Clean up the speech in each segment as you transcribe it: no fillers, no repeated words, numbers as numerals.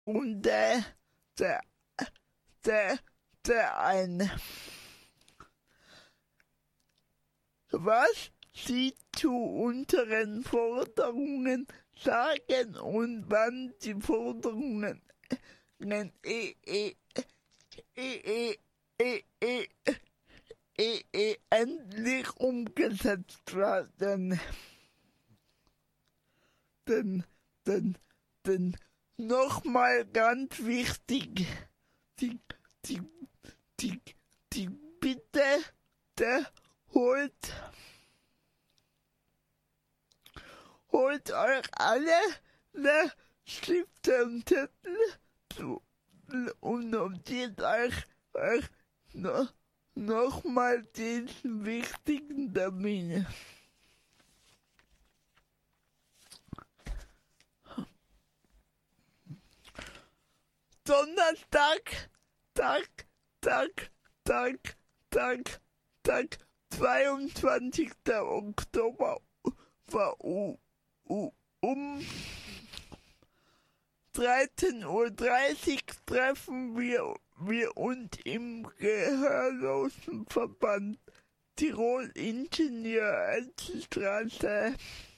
und der ein. Was Sie zu unseren Forderungen sagen und wann die Forderungen endlich umgesetzt werden. Denn nochmal ganz wichtig, die Bitte, holt euch alle Stifte und Zettel und notiert euch nochmal diesen wichtigen Termin. Donnerstag, 22. Oktober war um 13:30 Uhr treffen wir uns im Gehörlosenverband Tirol Ingenieur-Elsterstraße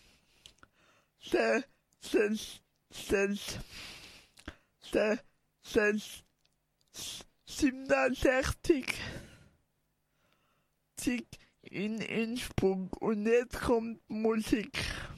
67 in Innsbruck. Und jetzt kommt Musik.